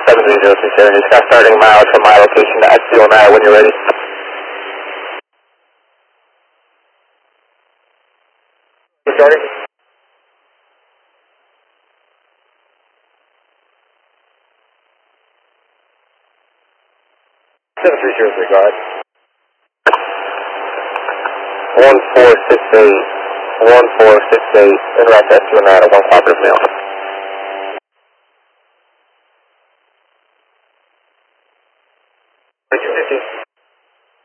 73067. Just got starting miles from my location to X09 when you're ready. Starting. 7303, go ahead. 1468, 1468, and right, that's 209 at 1 cooperative mail.